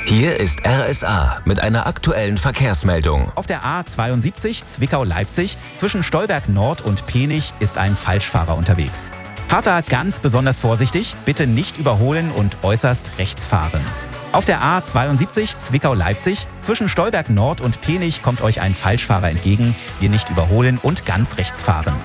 Hier ist RSA mit einer aktuellen Verkehrsmeldung. Auf der A72 Zwickau-Leipzig zwischen Stolberg Nord und Penich ist ein Falschfahrer unterwegs. Fahrt da ganz besonders vorsichtig, bitte nicht überholen und äußerst rechts fahren. Auf der A72 Zwickau-Leipzig zwischen Stolberg Nord und Penich kommt euch ein Falschfahrer entgegen, hier nicht überholen und ganz rechts fahren.